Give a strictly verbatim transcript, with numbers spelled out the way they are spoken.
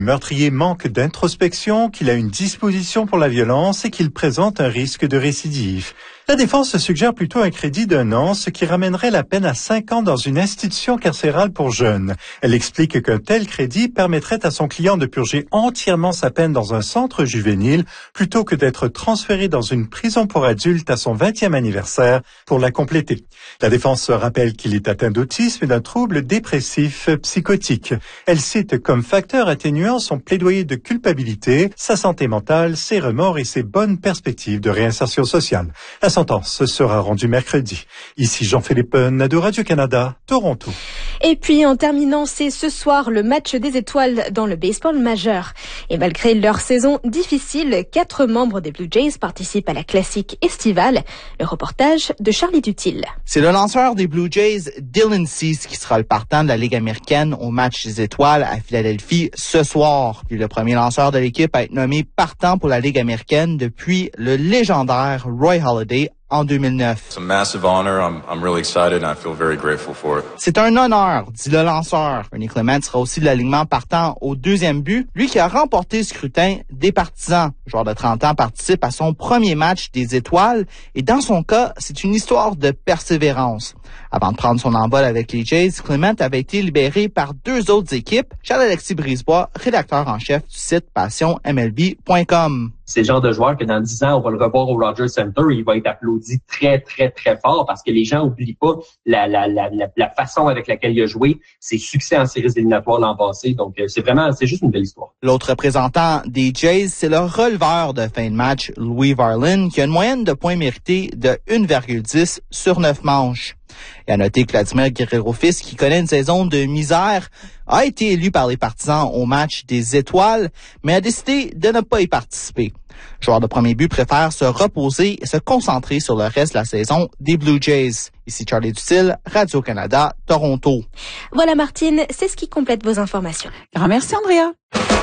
Le meurtrier manque d'introspection, qu'il a une disposition pour la violence et qu'il présente un risque de récidive. La défense suggère plutôt un crédit d'un an, ce qui ramènerait la peine à cinq ans dans une institution carcérale pour jeunes. Elle explique qu'un tel crédit permettrait à son client de purger entièrement sa peine dans un centre juvénile plutôt que d'être transféré dans une prison pour adultes à son vingtième anniversaire pour la compléter. La défense rappelle qu'il est atteint d'autisme et d'un trouble dépressif psychotique. Elle cite comme facteur atténuant son plaidoyer de culpabilité, sa santé mentale, ses remords et ses bonnes perspectives de réinsertion sociale. La sentence sera rendue mercredi. Ici Jean-Philippe Nadeau, Radio-Canada, Toronto. Et puis en terminant, c'est ce soir le match des étoiles dans le baseball majeur. Et malgré leur saison difficile, quatre membres des Blue Jays participent à la classique estivale. Le reportage de Charlie Dutil. C'est le lanceur des Blue Jays, Dylan Cease, qui sera le partant de la Ligue américaine au match des étoiles à Philadelphie ce soir. Il est le premier lanceur de l'équipe à être nommé partant pour la Ligue américaine depuis le légendaire Roy Halladay en deux mille neuf. It's a massive honor. I'm, I'm really excited and I feel very grateful for it. C'est un honneur, dit le lanceur. Ernie Clement sera aussi de l'alignement partant au deuxième but, lui qui a remporté le scrutin des partisans. Le joueur de trente ans participe à son premier match des étoiles et dans son cas, c'est une histoire de persévérance. Avant de prendre son envol avec les Jays, Clement avait été libéré par deux autres équipes. Charles-Alexis Brisebois, rédacteur en chef du site passion m l b point com. C'est le genre de joueur que dans dix ans, on va le revoir au Rogers Center et il va être applaudi très, très, très fort parce que les gens n'oublient pas la, la, la, la, la façon avec laquelle il a joué, ses succès en séries éliminatoires l'an passé. Donc, c'est vraiment, c'est juste une belle histoire. L'autre représentant des Jays, c'est le releveur de fin de match, Louis Varland, qui a une moyenne de points mérités de un virgule dix sur neuf manches. Et à noter que Vladimir Guerrero-Fils, qui connaît une saison de misère, a été élu par les partisans au match des étoiles, mais a décidé de ne pas y participer. Le joueur de premier but préfère se reposer et se concentrer sur le reste de la saison des Blue Jays. Ici Charlie Dutil, Radio-Canada, Toronto. Voilà Martine, c'est ce qui complète vos informations. Grand merci Andrea.